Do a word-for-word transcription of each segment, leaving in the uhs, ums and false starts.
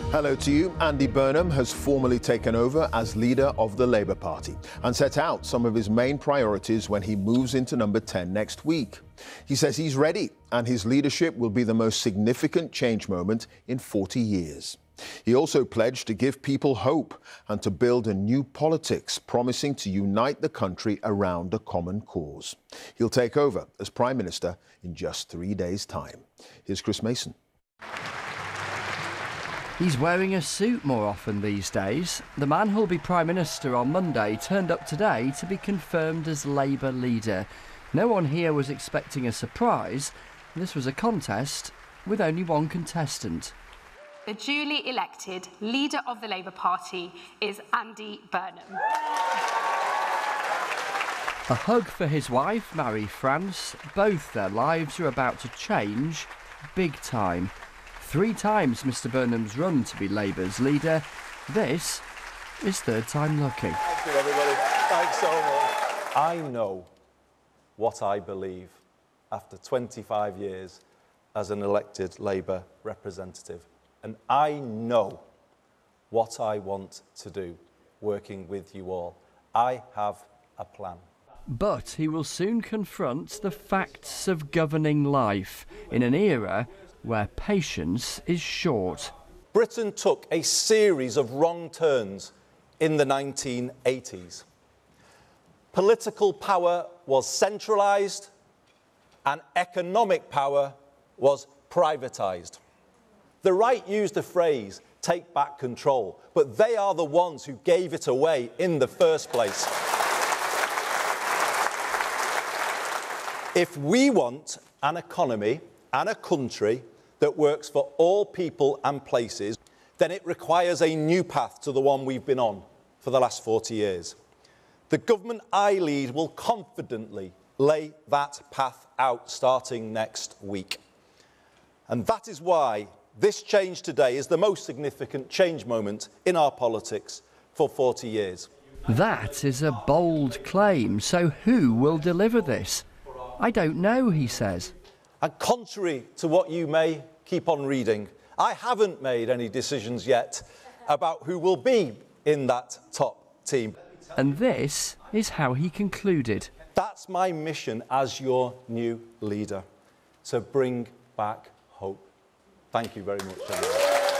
Hello to you. Andy Burnham has formally taken over as leader of the Labour Party and set out some of his main priorities when he moves into number ten next week. He says he's ready and his leadership will be the most significant change moment in forty years. He also pledged to give people hope and to build a new politics, promising to unite the country around a common cause. He'll take over as Prime Minister in just three days' time. Here's Chris Mason. He's wearing a suit more often these days. The man who'll be Prime Minister on Monday turned up today to be confirmed as Labour leader. No one here was expecting a surprise. This was a contest with only one contestant. The duly elected leader of the Labour Party is Andy Burnham. A hug for his wife, Marie-France. Both their lives are about to change big time. Three times Mr Burnham's run to be Labour's leader. This is third time lucky. Thank you, everybody. Thanks so much. I know what I believe after twenty-five years as an elected Labour representative. And I know what I want to do, working with you all. I have a plan. But he will soon confront the facts of governing life in an era where patience is short. Britain took a series of wrong turns in the nineteen eighties. Political power was centralised and economic power was privatised. The right used the phrase, take back control, but they are the ones who gave it away in the first place. If we want an economy and a country that works for all people and places, then it requires a new path to the one we've been on for the last forty years. The government I lead will confidently lay that path out starting next week. And that is why this change today is the most significant change moment in our politics for forty years. That is a bold claim. So who will deliver this? I don't know, he says. And contrary to what you may keep on reading, I haven't made any decisions yet about who will be in that top team. And this is how he concluded. That's my mission as your new leader, to bring back hope. Thank you very much, everyone.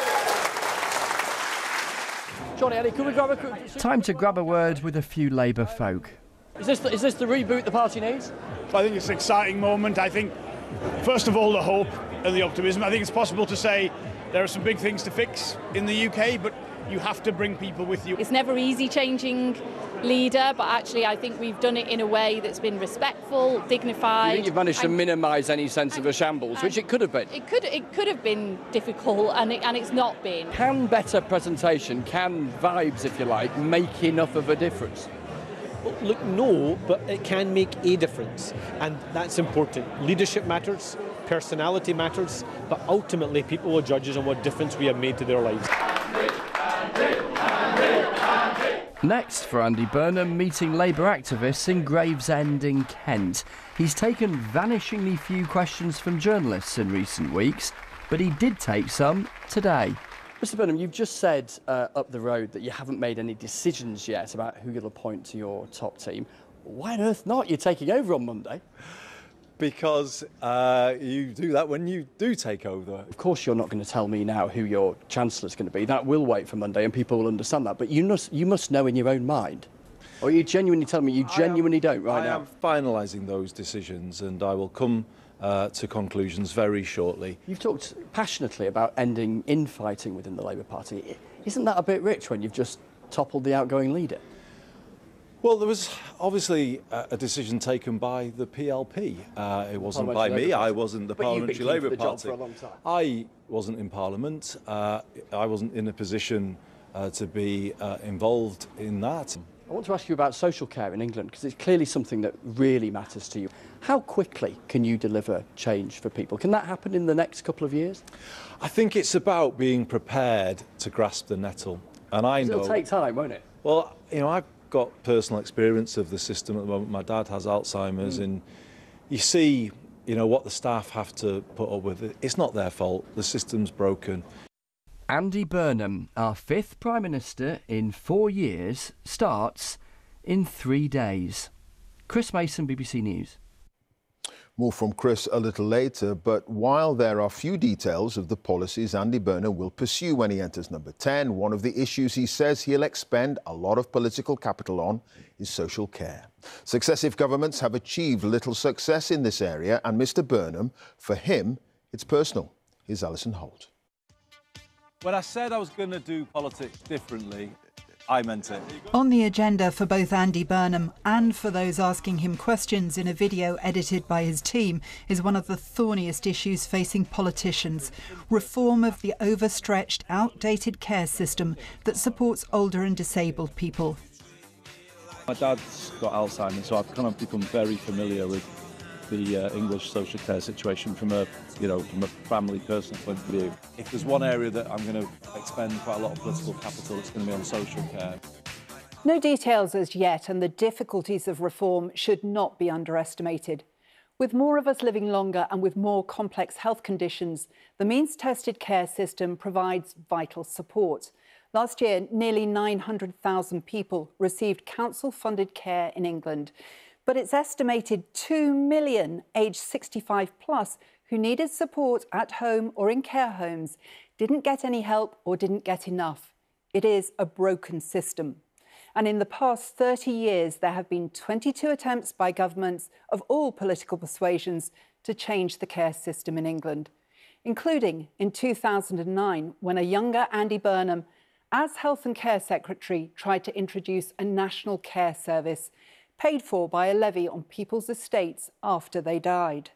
Johnny, Eddie, could we grab a quick... Time to grab a word with a few Labour folk. Is this, the, is this the reboot the party needs? I think it's an exciting moment. I think, first of all, the hope and the optimism. I think it's possible to say there are some big things to fix in the U K, but you have to bring people with you. It's never easy changing leader, but actually I think we've done it in a way that's been respectful, dignified. You think you've managed to minimise any sense of a shambles, which it could have been? It could it could have been difficult, and, it, and it's not been. Can better presentation, can vibes, if you like, make enough of a difference? Well, look, no, but it can make a difference, and that's important. Leadership matters, personality matters, but ultimately people will judge us on what difference we have made to their lives. Next for Andy Burnham, meeting Labour activists in Gravesend in Kent. He's taken vanishingly few questions from journalists in recent weeks, but he did take some today. Mr Burnham, you've just said uh, up the road that you haven't made any decisions yet about who you'll appoint to your top team. Why on earth not? You're taking over on Monday. Because uh, you do that when you do take over. Of course you're not going to tell me now who your Chancellor's going to be. That will wait for Monday and people will understand that. But you must, you must know in your own mind. Or are you genuinely telling me you genuinely am, don't right I now? I am finalising those decisions and I will come uh, to conclusions very shortly. You've talked passionately about ending infighting within the Labour Party. Isn't that a bit rich when you've just toppled the outgoing leader? Well, there was obviously a, a decision taken by the P L P. Uh, it wasn't by me. I wasn't the Parliamentary Labour Party. For a long time. I wasn't in Parliament. Uh, I wasn't in a position uh, to be uh, involved in that. I want to ask you about social care in England, because it's clearly something that really matters to you. How quickly can you deliver change for people? Can that happen in the next couple of years? I think it's about being prepared to grasp the nettle. And I know... It'll take time, won't it? Well, you know, I've got personal experience of the system at the moment. My dad has Alzheimer's, mm. and you see, you know, what the staff have to put up with. It's not their fault. The system's broken. Andy Burnham, our fifth Prime Minister in four years, starts in three days. Chris Mason, B B C News. More from Chris a little later, but while there are few details of the policies Andy Burnham will pursue when he enters number ten, one of the issues he says he'll expend a lot of political capital on is social care. Successive governments have achieved little success in this area, and Mr Burnham, for him, it's personal. Here's Alison Holt. When I said I was going to do politics differently, I meant it. On the agenda for both Andy Burnham and for those asking him questions in a video edited by his team is one of the thorniest issues facing politicians: reform of the overstretched, outdated care system that supports older and disabled people. My dad's got Alzheimer's, so I've kind of become very familiar with the uh, English social care situation from a, you know, from a family, personal point of view. If there's one area that I'm going to expend quite a lot of political capital, it's going to be on social care. No details as yet, and the difficulties of reform should not be underestimated. With more of us living longer and with more complex health conditions, the means-tested care system provides vital support. Last year, nearly nine hundred thousand people received council-funded care in England. But it's estimated two million aged sixty-five plus who needed support at home or in care homes didn't get any help or didn't get enough. It is a broken system. And in the past thirty years, there have been twenty-two attempts by governments of all political persuasions to change the care system in England, including in two thousand nine, when a younger Andy Burnham, as Health and Care Secretary, tried to introduce a national care service paid for by a levy on people's estates after they died.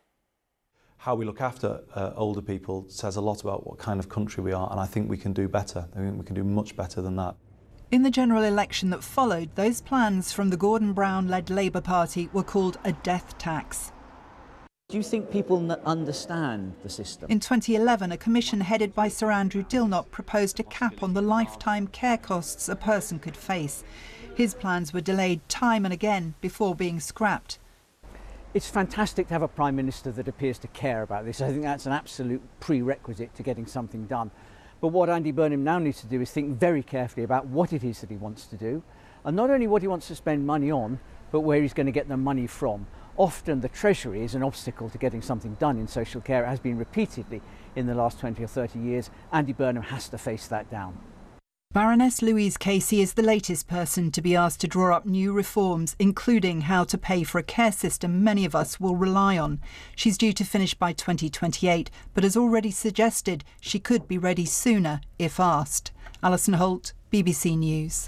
How we look after uh, older people says a lot about what kind of country we are, and I think we can do better. I think we can do much better than that. In the general election that followed, those plans from the Gordon Brown-led Labour Party were called a death tax. Do you think people understand the system? In twenty eleven, a commission headed by Sir Andrew Dilnot proposed a cap on the lifetime care costs a person could face. His plans were delayed time and again before being scrapped. It's fantastic to have a Prime Minister that appears to care about this. I think that's an absolute prerequisite to getting something done. But what Andy Burnham now needs to do is think very carefully about what it is that he wants to do, and not only what he wants to spend money on, but where he's going to get the money from. Often the Treasury is an obstacle to getting something done in social care. It has been repeatedly in the last twenty or thirty years. Andy Burnham has to face that down. Baroness Louise Casey is the latest person to be asked to draw up new reforms, including how to pay for a care system many of us will rely on. She's due to finish by twenty twenty-eight, but has already suggested she could be ready sooner if asked. Alison Holt, B B C News.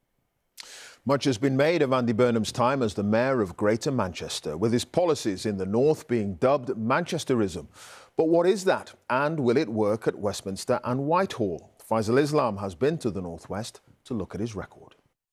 Much has been made of Andy Burnham's time as the Mayor of Greater Manchester, with his policies in the north being dubbed Manchesterism. But what is that, and will it work at Westminster and Whitehall? Faisal Islam has been to the northwest to look at his record.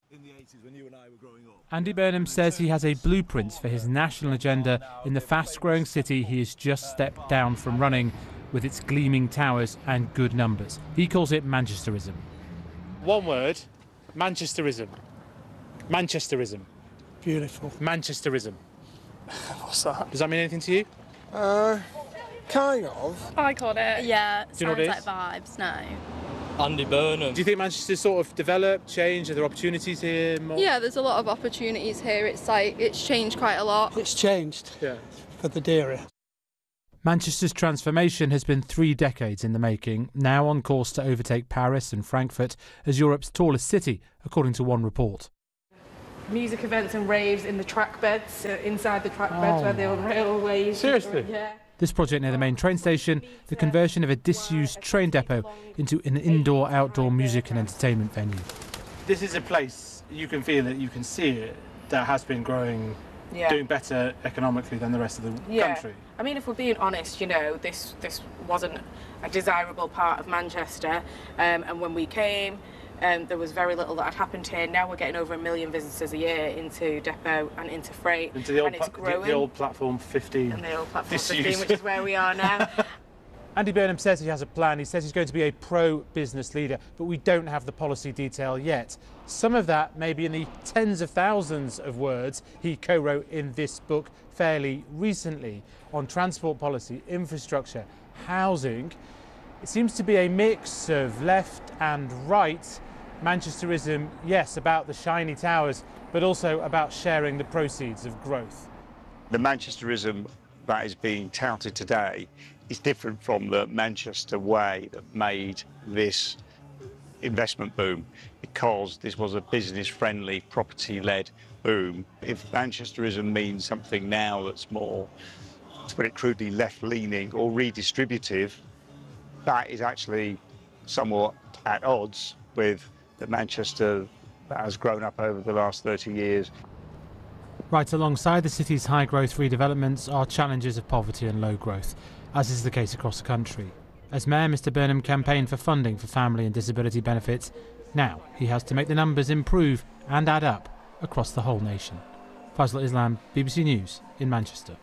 Andy Burnham says he has a blueprint for his national agenda in the fast-growing city he has just stepped down from running, with its gleaming towers and good numbers. He calls it Manchesterism. One word, Manchesterism. Manchesterism. Beautiful. Manchesterism. What's that? Does that mean anything to you? Uh, kind of. I got it. Yeah, Do you know what it sounds is? like vibes, no. Andy Burnham. Do you think Manchester's sort of developed, changed? Are there opportunities here? More? Yeah, there's a lot of opportunities here. It's like, it's changed quite a lot. It's changed. Yeah. For the dearer. Manchester's transformation has been three decades in the making, now on course to overtake Paris and Frankfurt as Europe's tallest city, according to one report. Music events and raves in the track beds, uh, inside the track beds Oh. where the old railways. Seriously? Yeah. This project near the main train station, the conversion of a disused train depot into an indoor-outdoor music and entertainment venue. This is a place, you can feel it, you can see it, that has been growing, Yeah. doing better economically than the rest of the Yeah. country. I mean, if we're being honest, you know, this this wasn't a desirable part of Manchester, um, and when we came, um, there was very little that had happened here. Now we're getting over a million visitors a year into Depot and into Freight, Into the old, and it's pla- the, growing. the old platform fifteen. And the old platform Disused. fifteen, which is where we are now. Andy Burnham says he has a plan. He says he's going to be a pro-business leader, but we don't have the policy detail yet. Some of that may be in the tens of thousands of words he co-wrote in this book fairly recently on transport policy, infrastructure, housing. It seems to be a mix of left and right. Manchesterism, yes, about the shiny towers, but also about sharing the proceeds of growth. The Manchesterism that is being touted today is different from the Manchester way that made this investment boom, because this was a business-friendly, property-led boom. If Manchesterism means something now that's more, to put it crudely, left-leaning or redistributive, that is actually somewhat at odds with the Manchester that has grown up over the last thirty years. Right alongside the city's high-growth redevelopments are challenges of poverty and low growth, as is the case across the country. As Mayor, Mr Burnham campaigned for funding for family and disability benefits. Now he has to make the numbers improve and add up across the whole nation. Faisal Islam, B B C News in Manchester.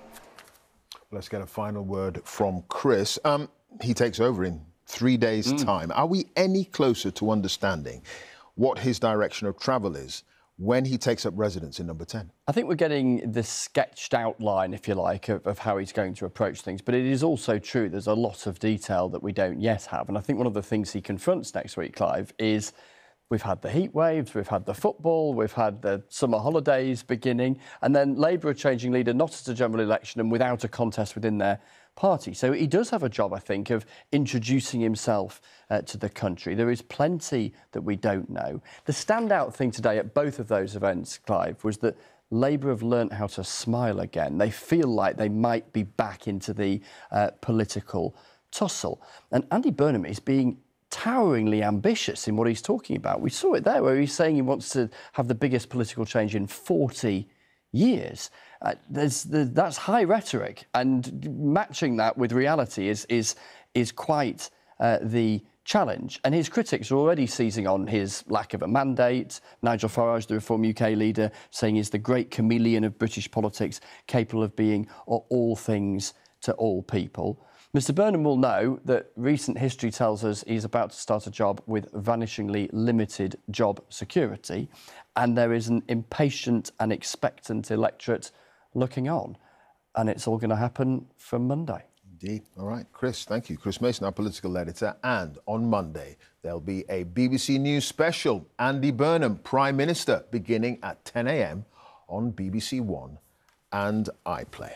Let's get a final word from Chris. Um, he takes over in three days' mm. time. Are we any closer to understanding what his direction of travel is when he takes up residence in number ten? I think we're getting the sketched outline, if you like, of, of how he's going to approach things. But it is also true there's a lot of detail that we don't yet have. And I think one of the things he confronts next week, Clive, is we've had the heat waves, we've had the football, we've had the summer holidays beginning, and then Labour are changing leader not at a general election and without a contest within their party. So he does have a job, I think, of introducing himself uh, to the country. There is plenty that we don't know. The standout thing today at both of those events, Clive, was that Labour have learnt how to smile again. They feel like they might be back into the uh, political tussle. And Andy Burnham is being toweringly ambitious in what he's talking about. We saw it there where he's saying he wants to have the biggest political change in forty years. Uh, there's the, that's high rhetoric, and matching that with reality is is is quite uh, the challenge. And his critics are already seizing on his lack of a mandate. Nigel Farage, the Reform U K leader, saying he's the great chameleon of British politics, capable of being all things to all people. Mr Burnham will know that recent history tells us he's about to start a job with vanishingly limited job security, and there is an impatient and expectant electorate looking on, and it's all going to happen from Monday. Indeed. All right, Chris, thank you. Chris Mason, our political editor, and on Monday there'll be a B B C News special, Andy Burnham, Prime Minister, beginning at ten a m on B B C One and iPlayer.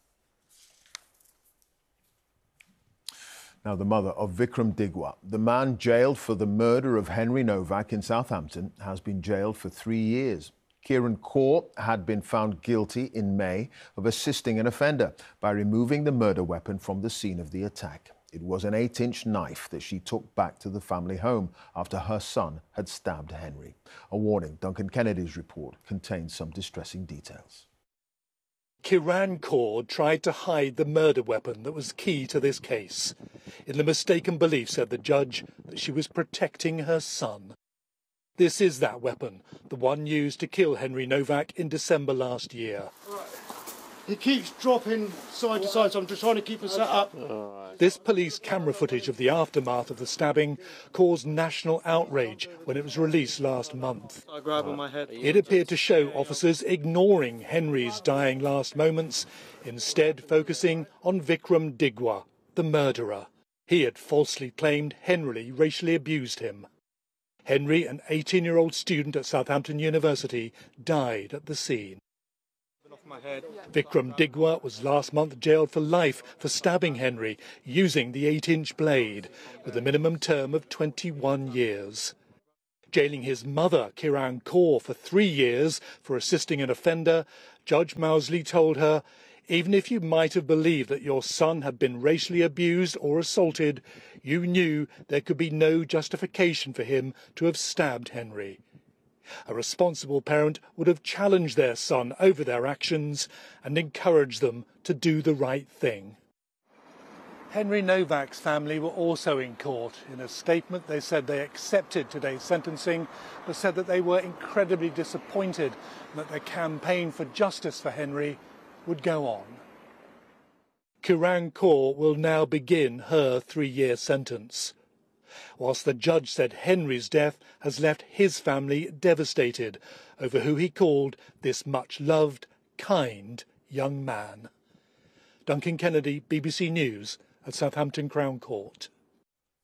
Now, the mother of Vikram Digwa, the man jailed for the murder of Henry Novak in Southampton, has been jailed for three years. Kieran Kaur had been found guilty in May of assisting an offender by removing the murder weapon from the scene of the attack. It was an eight-inch knife that she took back to the family home after her son had stabbed Henry. A warning, Duncan Kennedy's report contains some distressing details. Kieran Kaur tried to hide the murder weapon that was key to this case, in the mistaken belief, said the judge, that she was protecting her son. This is that weapon, the one used to kill Henry Novak in December last year. He keeps dropping side to side, so I'm just trying to keep him set up. This police camera footage of the aftermath of the stabbing caused national outrage when it was released last month. I grab on my head. It appeared to show officers ignoring Henry's dying last moments, instead focusing on Vikram Digwa, the murderer. He had falsely claimed Henry racially abused him. Henry, an eighteen-year-old student at Southampton University, died at the scene. Vikram Digwa was last month jailed for life for stabbing Henry using the eight-inch blade, with a minimum term of twenty-one years. Jailing his mother, Kieran Kaur, for three years for assisting an offender, Judge Mousley told her, even if you might have believed that your son had been racially abused or assaulted, you knew there could be no justification for him to have stabbed Henry. A responsible parent would have challenged their son over their actions and encouraged them to do the right thing. Henry Novak's family were also in court. In a statement, they said they accepted today's sentencing, but said that they were incredibly disappointed and that their campaign for justice for Henry would go on. Kieran Kaur will now begin her three-year sentence. Whilst the judge said Henry's death has left his family devastated over who he called this much-loved, kind young man. Duncan Kennedy, B B C News at Southampton Crown Court.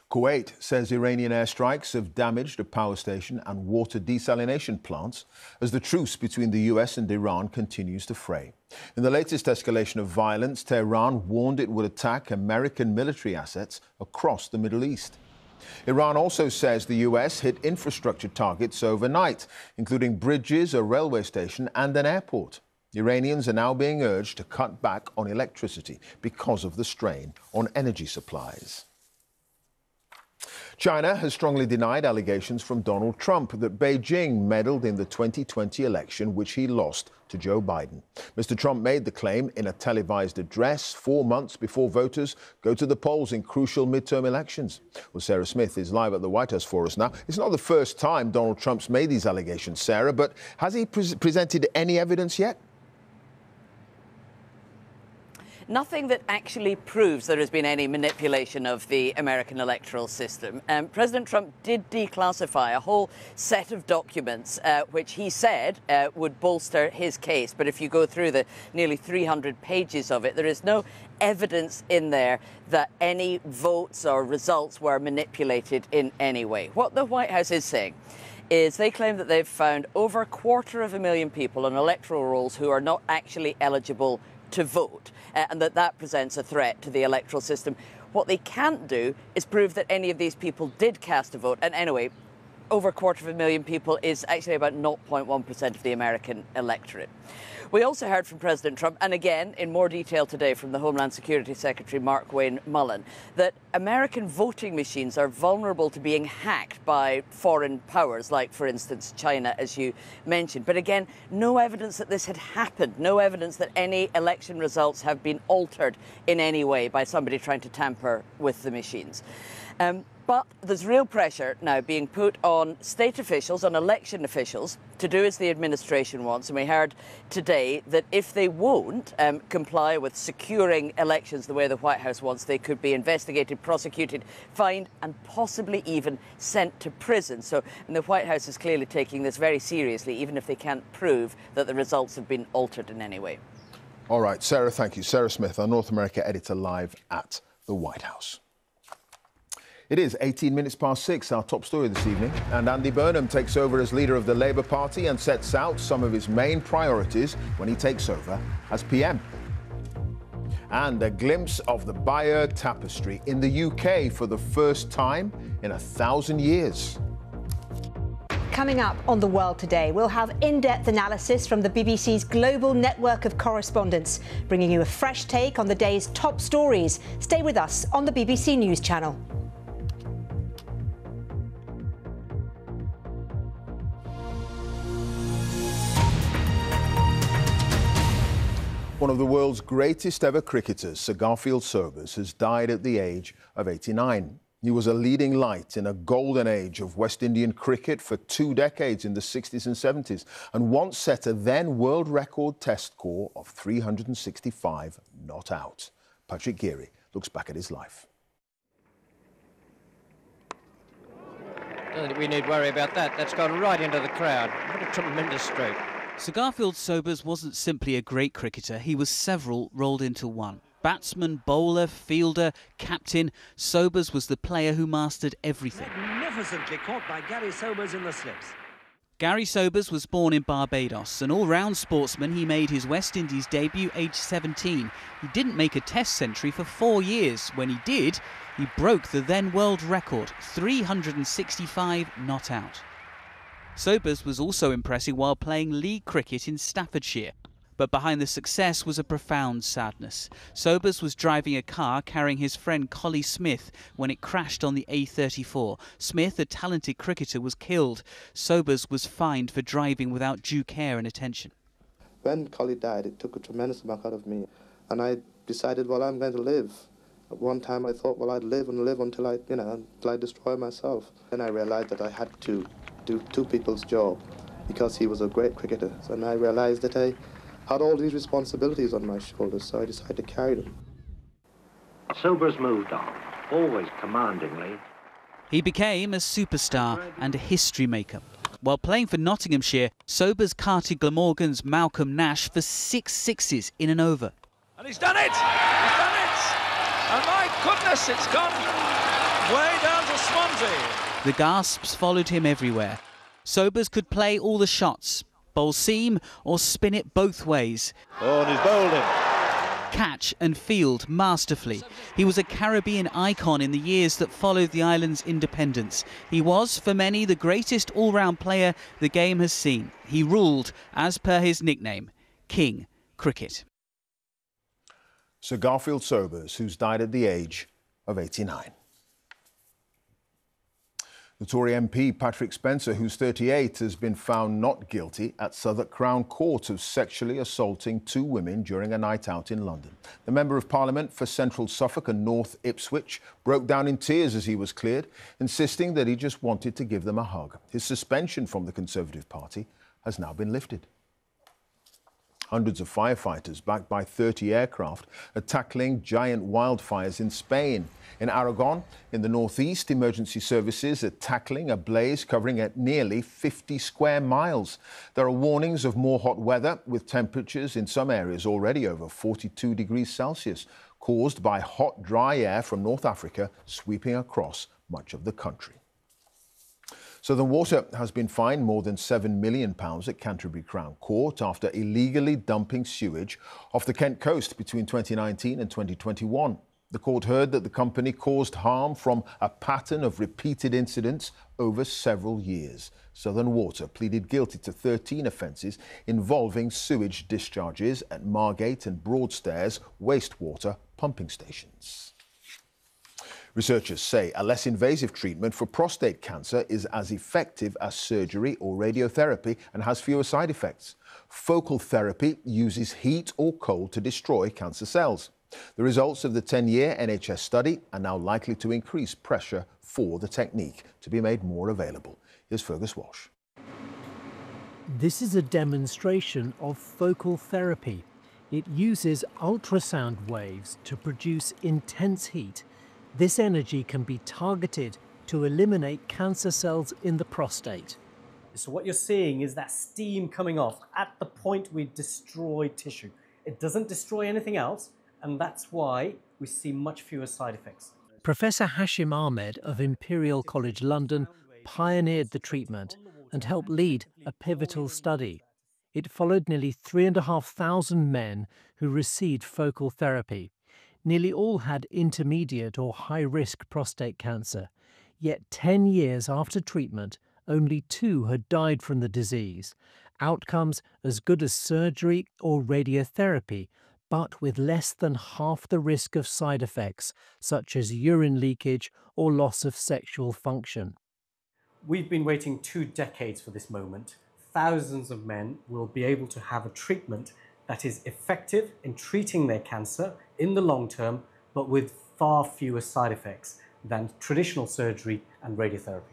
Kuwait says Iranian airstrikes have damaged a power station and water desalination plants as the truce between the U S and Iran continues to fray. In the latest escalation of violence, Tehran warned it would attack American military assets across the Middle East. Iran also says the U S hit infrastructure targets overnight, including bridges, a railway station and an airport. Iranians are now being urged to cut back on electricity because of the strain on energy supplies. China has strongly denied allegations from Donald Trump that Beijing meddled in the twenty twenty election, which he lost to Joe Biden. Mister Trump made the claim in a televised address four months before voters go to the polls in crucial midterm elections. Well, Sarah Smith is live at the White House for us now. It's not the first time Donald Trump's made these allegations, Sarah, but has he pre- presented any evidence yet? Nothing that actually proves there has been any manipulation of the American electoral system. Um, President Trump did declassify a whole set of documents uh, which he said uh, would bolster his case. But if you go through the nearly three hundred pages of it, there is no evidence in there that any votes or results were manipulated in any way. What the White House is saying is they claim that they've found over a quarter of a million people on electoral rolls who are not actually eligible to vote, uh, and that that presents a threat to the electoral system. What they can't do is prove that any of these people did cast a vote. And anyway, over a quarter of a million people is actually about zero point one percent of the American electorate. We also heard from President Trump, and again in more detail today from the Homeland Security Secretary Markwayne Mullin, that American voting machines are vulnerable to being hacked by foreign powers, like, for instance, China, as you mentioned. But again, no evidence that this had happened, no evidence that any election results have been altered in any way by somebody trying to tamper with the machines. Um, But there's real pressure now being put on state officials, on election officials, to do as the administration wants. And we heard today that if they won't um, comply with securing elections the way the White House wants, they could be investigated, prosecuted, fined, and possibly even sent to prison. So and the White House is clearly taking this very seriously, even if they can't prove that the results have been altered in any way. All right, Sarah, thank you. Sarah Smith, our North America editor, live at the White House. It is eighteen minutes past six, our top story this evening, and Andy Burnham takes over as leader of the Labour Party and sets out some of his main priorities when he takes over as P M. And a glimpse of the Bayeux Tapestry in the U K for the first time in a thousand years. Coming up on The World Today, we'll have in-depth analysis from the B B C's global network of correspondents, bringing you a fresh take on the day's top stories. Stay with us on the B B C News Channel. One of the world's greatest ever cricketers, Sir Garfield Sobers, has died at the age of eighty-nine. He was a leading light in a golden age of West Indian cricket for two decades in the sixties and seventies, and once set a then world record test score of three hundred sixty-five not out. Patrick Geary looks back at his life. I don't think we need worry about that. That's gone right into the crowd. What a tremendous stroke. Sir Garfield Sobers wasn't simply a great cricketer, he was several rolled into one. Batsman, bowler, fielder, captain, Sobers was the player who mastered everything. Magnificently caught by Gary Sobers in the slips. Gary Sobers was born in Barbados. An all-round sportsman, he made his West Indies debut aged seventeen. He didn't make a test century for four years. When he did, he broke the then world record, three hundred sixty-five not out. Sobers was also impressive while playing league cricket in Staffordshire. But behind the success was a profound sadness. Sobers was driving a car carrying his friend Collie Smith when it crashed on the A thirty-four. Smith, a talented cricketer, was killed. Sobers was fined for driving without due care and attention. When Collie died, it took a tremendous amount out of me. And I decided, well, I'm going to live. At one time I thought, well, I'd live and live until I, you know, until I destroy myself. Then I realized that I had to do two people's job because he was a great cricketer. And I realized that I had all these responsibilities on my shoulders, so I decided to carry them. Sobers moved on, always commandingly. He became a superstar and a history maker. While playing for Nottinghamshire, Sobers carted Glamorgan's Malcolm Nash for six sixes in an over. And he's done it! He's done it! And my goodness, it's gone way down Swansea. The gasps followed him everywhere. Sobers could play all the shots, bowl seam or spin it both ways. Oh, and he's bowled him. Catch and field masterfully. He was a Caribbean icon in the years that followed the island's independence. He was, for many, the greatest all-round player the game has seen. He ruled, as per his nickname, King Cricket. Sir Garfield Sobers, who's died at the age of eighty-nine. The Tory M P Patrick Spencer, who's thirty-eight, has been found not guilty at Southwark Crown Court of sexually assaulting two women during a night out in London. The Member of Parliament for Central Suffolk and North Ipswich broke down in tears as he was cleared, insisting that he just wanted to give them a hug. His suspension from the Conservative Party has now been lifted. Hundreds of firefighters, backed by thirty aircraft, are tackling giant wildfires in Spain. In Aragon, in the northeast, emergency services are tackling a blaze covering at nearly fifty square miles. There are warnings of more hot weather, with temperatures in some areas already over forty-two degrees Celsius, caused by hot, dry air from North Africa sweeping across much of the country. Southern Water has been fined more than seven million pounds at Canterbury Crown Court after illegally dumping sewage off the Kent coast between twenty nineteen and twenty twenty-one. The court heard that the company caused harm from a pattern of repeated incidents over several years. Southern Water pleaded guilty to thirteen offences involving sewage discharges at Margate and Broadstairs wastewater pumping stations. Researchers say a less invasive treatment for prostate cancer is as effective as surgery or radiotherapy and has fewer side effects. Focal therapy uses heat or cold to destroy cancer cells. The results of the ten-year N H S study are now likely to increase pressure for the technique to be made more available. Here's Fergus Walsh. This is a demonstration of focal therapy. It uses ultrasound waves to produce intense heat. This energy can be targeted to eliminate cancer cells in the prostate. So what you're seeing is that steam coming off at the point we destroy tissue. It doesn't destroy anything else, and that's why we see much fewer side effects. Professor Hashim Ahmed of Imperial College London pioneered the treatment and helped lead a pivotal study. It followed nearly three and a half thousand men who received focal therapy. Nearly all had intermediate or high-risk prostate cancer, yet ten years after treatment, only two had died from the disease. Outcomes as good as surgery or radiotherapy, but with less than half the risk of side effects, such as urine leakage or loss of sexual function. We've been waiting two decades for this moment. Thousands of men will be able to have a treatment that is effective in treating their cancer in the long term, but with far fewer side effects than traditional surgery and radiotherapy.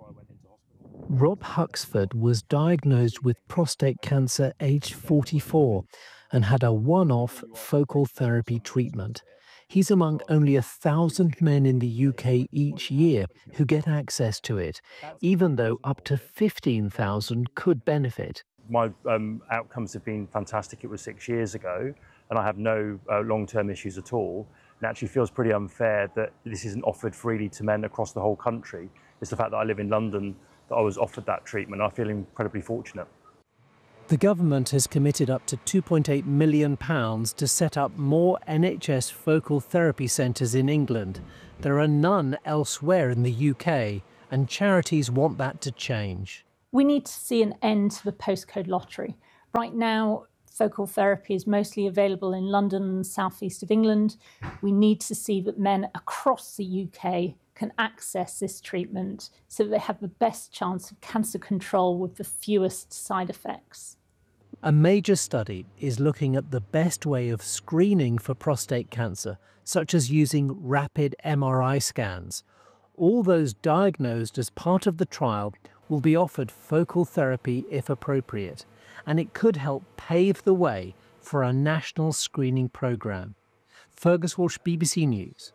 Rob Huxford was diagnosed with prostate cancer aged forty-four and had a one-off focal therapy treatment. He's among only a thousand men in the U K each year who get access to it, even though up to fifteen thousand could benefit. My um, outcomes have been fantastic. It was six years ago, and I have no uh, long-term issues at all. It actually feels pretty unfair that this isn't offered freely to men across the whole country. It's the fact that I live in London that I was offered that treatment. I feel incredibly fortunate. The government has committed up to two point eight million pounds to set up more N H S focal therapy centres in England. There are none elsewhere in the U K, and charities want that to change. We need to see an end to the postcode lottery. Right now, focal therapy is mostly available in London and south east of England. We need to see that men across the U K can access this treatment so that they have the best chance of cancer control with the fewest side effects. A major study is looking at the best way of screening for prostate cancer, such as using rapid M R I scans. All those diagnosed as part of the trial will be offered focal therapy if appropriate, and it could help pave the way for a national screening programme. Fergus Walsh, B B C News.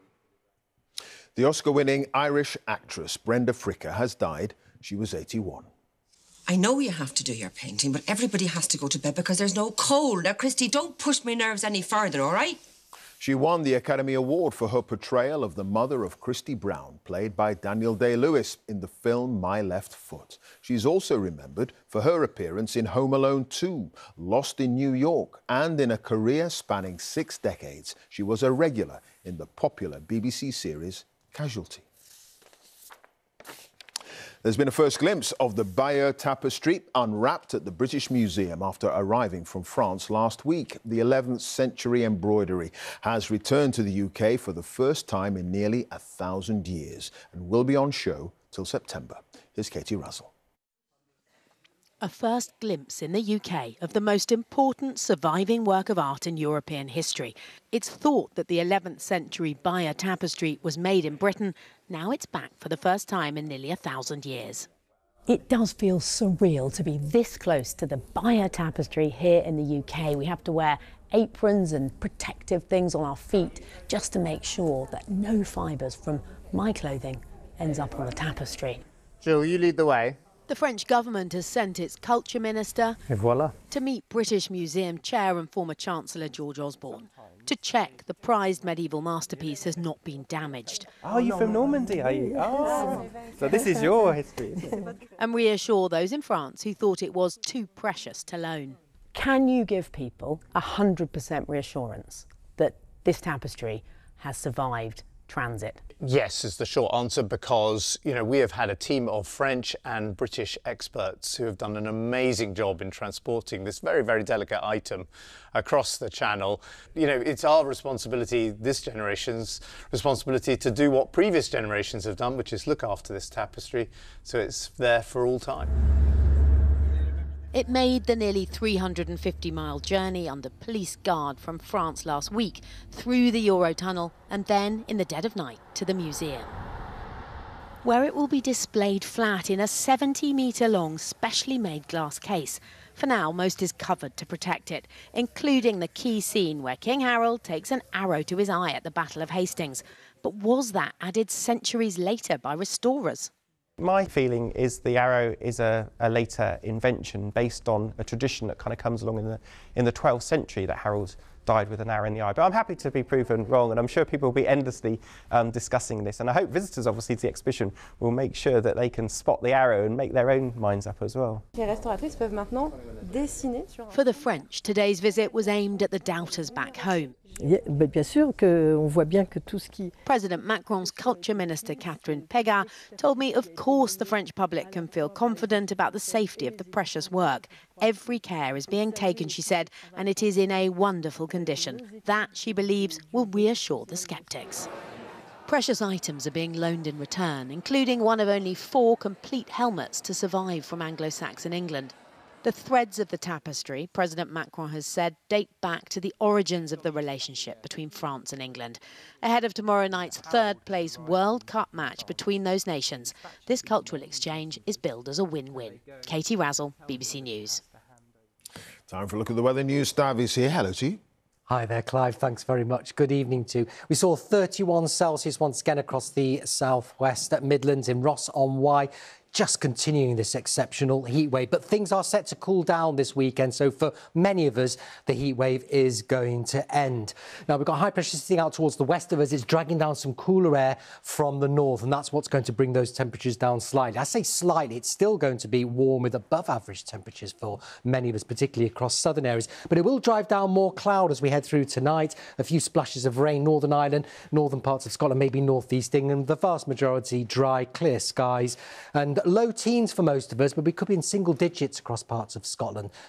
The Oscar-winning Irish actress Brenda Fricker has died. She was eighty-one. I know you have to do your painting, but everybody has to go to bed because there's no coal. Now, Christy, don't push my nerves any further, all right? She won the Academy Award for her portrayal of the mother of Christy Brown, played by Daniel Day-Lewis in the film My Left Foot. She's also remembered for her appearance in Home Alone two, Lost in New York, and in a career spanning six decades, she was a regular in the popular B B C series Casualty. There's been a first glimpse of the Bayeux Tapestry unwrapped at the British Museum after arriving from France last week. The eleventh century embroidery has returned to the U K for the first time in nearly a thousand years and will be on show till September. Here's Katie Russell. A first glimpse in the U K of the most important surviving work of art in European history. It's thought that the eleventh century Bayeux Tapestry was made in Britain. Now it's back for the first time in nearly a thousand years. It does feel surreal to be this close to the Bayeux Tapestry here in the U K. We have to wear aprons and protective things on our feet just to make sure that no fibres from my clothing ends up on the tapestry. Jill, you lead the way. The French government has sent its culture minister Et voilà. to meet British Museum chair and former Chancellor George Osborne to check the prized medieval masterpiece has not been damaged. Oh, you're from Normandy, are you? Oh, so this is your history. And reassure those in France who thought it was too precious to loan. Can you give people one hundred percent reassurance that this tapestry has survived transit? Yes, is the short answer, because, you know, we have had a team of French and British experts who have done an amazing job in transporting this very, very delicate item across the channel. You know, it's our responsibility, this generation's responsibility, to do what previous generations have done, which is look after this tapestry so it's there for all time. It made the nearly three hundred fifty mile journey under police guard from France last week, through the Eurotunnel and then, in the dead of night, to the museum, where it will be displayed flat in a seventy metre long specially made glass case. For now, most is covered to protect it, including the key scene where King Harold takes an arrow to his eye at the Battle of Hastings. But was that added centuries later by restorers? My feeling is the arrow is a, a later invention based on a tradition that kind of comes along in the in the twelfth century, that Harold died with an arrow in the eye. But I'm happy to be proven wrong, and I'm sure people will be endlessly um, discussing this. And I hope visitors, obviously, to the exhibition will make sure that they can spot the arrow and make their own minds up as well. For the French, today's visit was aimed at the doubters back home. President Macron's culture minister, Catherine Pégard, told me of course the French public can feel confident about the safety of the precious work. Every care is being taken, she said, and it is in a wonderful condition. That, she believes, will reassure the sceptics. Precious items are being loaned in return, including one of only four complete helmets to survive from Anglo-Saxon England. The threads of the tapestry, President Macron has said, date back to the origins of the relationship between France and England. Ahead of tomorrow night's third-place World Cup match between those nations, this cultural exchange is billed as a win-win. Katie Razzle, B B C News. Time for a look at the weather news. Stav is here. Hello to you. Hi there, Clive. Thanks very much. Good evening to you. We saw thirty-one Celsius once again across the southwest at Midlands in Ross-on-Wye. Just continuing this exceptional heat wave, but things are set to cool down this weekend, so for many of us the heat wave is going to end. Now we've got high pressure sitting out towards the west of us. It's dragging down some cooler air from the north, and that's what's going to bring those temperatures down slightly. I say slightly, it's still going to be warm with above average temperatures for many of us, particularly across southern areas, but it will drive down more cloud as we head through tonight. A few splashes of rain, Northern Ireland, northern parts of Scotland, maybe northeast England, the vast majority dry, clear skies, and low teens for most of us, but we could be in single digits across parts of Scotland.